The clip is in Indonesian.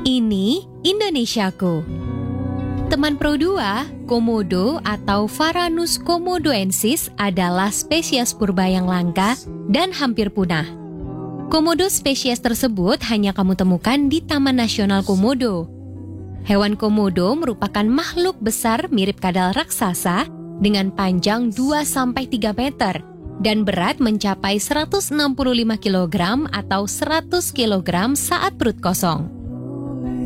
Ini Indonesiaku. Teman Pro 2, komodo atau Varanus komodoensis adalah spesies purba yang langka dan hampir punah. Komodo spesies tersebut hanya kamu temukan di Taman Nasional Komodo. Hewan komodo merupakan makhluk besar mirip kadal raksasa dengan panjang 2-3 meter dan berat mencapai 165 kg atau 100 kg saat perut kosong.